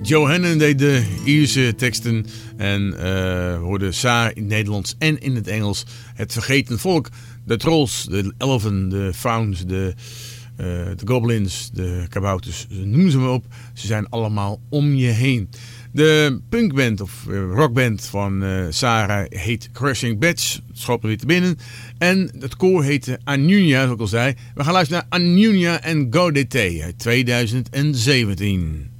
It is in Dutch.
Joe Hannon deed de Ierse teksten en hoorde Saar in het Nederlands en in het Engels. Het Vergeten Volk, de trolls, de elfen, de fauns, de goblins, de kabouters, noem ze maar op. Ze zijn allemaal om je heen. De punkband of rockband van Sarah heet Crushing Bats. Het schoot me weer te binnen. En het koor heette Anunia, zoals ik al zei. We gaan luisteren naar Anunia en Gaudete uit 2017.